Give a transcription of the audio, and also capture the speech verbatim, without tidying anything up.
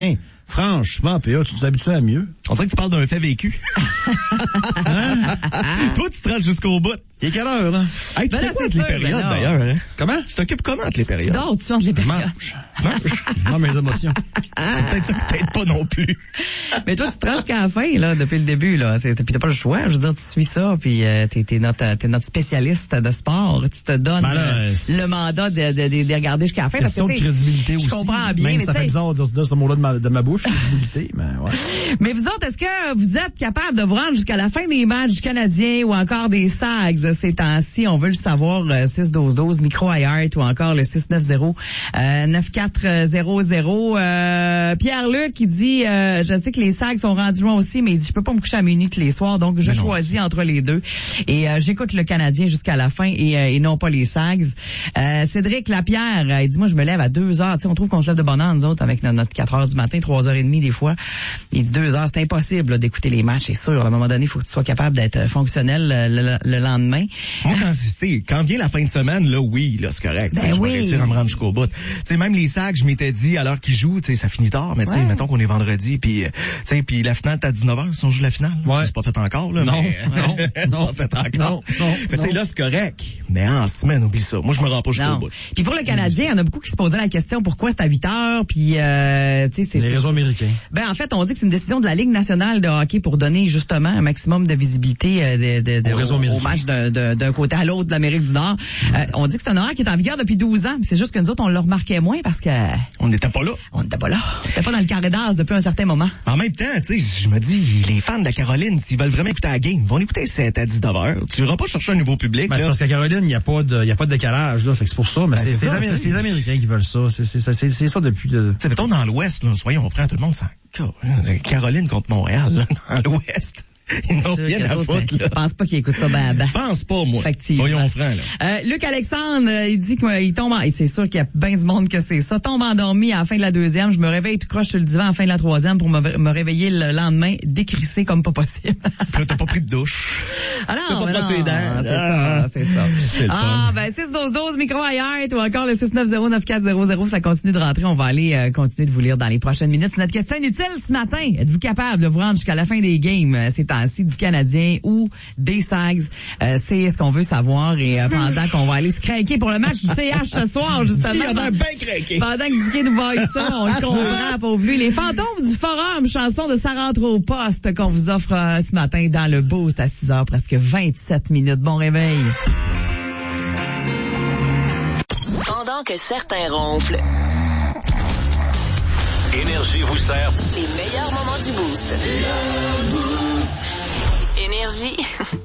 Franchement, P A, tu t'habitues à mieux. On dirait que tu parles d'un fait vécu. Hein? Toi, tu te rends jusqu'au bout. Il est quelle heure, là? Hey, tu Ben fais là, quoi c'est entre les sûr, périodes, ben non. d'ailleurs? Hein? Comment? Tu t'occupes comment entre les Tu périodes? dors, tu entre les périodes. Mange. Tu manges? Non, mes émotions. C'est peut-être ça, peut-être pas non plus. Mais toi, tu te rends jusqu'à la fin, là, depuis le début, là. C'est, puis t'as pas le choix. Je veux dire, tu suis ça, puis euh, t'es, t'es, notre, t'es notre spécialiste de sport. Tu te donnes Ben là, euh, c'est- le mandat de, de, de, de regarder jusqu'à la fin. Parce que, Question de tu sais, crédibilité je aussi. comprends bien, Même mais si ça tu fait sais- bizarre de dire ce mot-là de ma, de ma bouche, crédibilité, mais ouais. Mais vous autres, est-ce que vous êtes capable de vous rendre jusqu'à la fin des matchs du Canadien ou encore des Sags ces temps-ci? On veut le savoir, euh, six douze douze, micro iHeart ou encore le six neuf zéro neuf quatre zéro zéro. Euh, Pierre-Luc qui dit, euh, je sais que les Sags sont rendus loin aussi, mais il dit, je peux pas me coucher à minuit tous les soirs, donc je Mais non. choisis entre les deux. Et euh, j'écoute le Canadien jusqu'à la fin et, euh, et non pas les Sags. Euh, Cédric Lapierre, euh, il dit, moi je me lève à deux heures. Tu sais, on trouve qu'on se lève de bonne heure, nous autres, avec notre, notre quatre heures du matin, trois heures trente des fois. Il dit deux heures, c'est impossible là, d'écouter les matchs, c'est sûr. À un moment donné, il faut que tu sois capable d'être fonctionnel euh, le, le lendemain. Moi, quand, c'est, quand vient la fin de semaine, là, oui, là, c'est correct. Ben Tu sais, je oui. vais réussir à me rendre jusqu'au bout. Tu sais, même les sacs, je m'étais dit, à l'heure qu'ils jouent, tu sais, ça finit tard, mais tu sais, Ouais. mettons qu'on est vendredi, puis, euh, tu sais, puis la finale, t'es à dix-neuf heures, si on joue la finale. Ouais. C'est pas fait encore, là. Non, mais, non, c'est non, pas fait encore. non, non, Mais tu sais, non. là, c'est correct. Mais en semaine, oublie ça. Moi, je me rends pas jusqu'au Non. bout. Puis pour le Canadien, il y en a beaucoup qui se posaient la question pourquoi c'est à huit heures, puis euh, tu sais, c'est... Les c'est- réseaux américains. Ben en fait, on dit que c'est une décision de la Ligue nationale de hockey pour donner justement un maximum de visibilité euh, de, de, de, Au réseau au, au américain. match d'un, d'un, d'un côté à l'autre de l'Amérique du Nord. Euh, on dit que c'est un horaire qui est en vigueur depuis douze ans. C'est juste que nous autres, on le remarquait moins parce que On n'était pas là. on n'était pas là. On n'était pas dans le carré d'as depuis un certain moment. En même temps, tu sais, je me dis, les fans de la Caroline, s'ils veulent vraiment écouter la game, vont l'écouter sept à dix-neuf heures. Tu iras pas chercher un nouveau public, Ben, c'est là. parce qu'à Caroline, il n'y a pas de, il y a pas de décalage, là. Fait que c'est pour ça, mais Ben, c'est, c'est c'est, ça, les Amé- tu sais. c'est les Américains qui veulent ça. C'est, c'est, c'est, c'est, c'est ça depuis le... Tu sais, mettons dans l'Ouest, là, soyons francs, tout le monde s'en... Caroline contre Montréal, là, dans l'Ouest. Ils n'ont Sûr rien que à ça, foutre, c'est- là. Je pense pas qu'ils écoutent ça ben ben. Pense pas, moi. Effectivement. Soyons francs, là. Euh, Luc Alexandre, euh, il dit qu'il tombe en... Et c'est sûr qu'il y a bien du monde que c'est ça. Tombe endormi à la fin de la deuxième. Je me réveille tout croche sur le divan à la fin de la troisième pour me, me réveiller le lendemain décrissé comme pas possible. Puis là, t'as pas pris de douche. Ah non, T'as pas mais brossé non, les dents. c'est Ah. ça, c'est ça. C'est le Ah, fun. ben six douze douze, micro ailleurs, ou encore le six neuf zéro neuf quatre zéro zéro, ça continue de rentrer. On va aller euh, continuer de vous lire dans les prochaines minutes. C'est notre question inutile ce matin. Êtes-vous capable de vous rendre jusqu'à la fin des games euh, ces temps-ci du Canadien ou des Sags? Euh, c'est ce qu'on veut savoir. Et euh, pendant qu'on va aller se craquer pour le match du C H ce soir, justement. Il a l'air bien craqué. Pendant que Dicky nous voit ça, on le comprend, pauvre lui. Les fantômes du forum, chanson de Ça rentre au poste qu'on vous offre euh, ce matin dans le Boost à six heures, presque vingt-sept minutes. Bon réveil. Pendant que certains ronflent, Énergie vous sert les meilleurs moments du Boost. Énergie.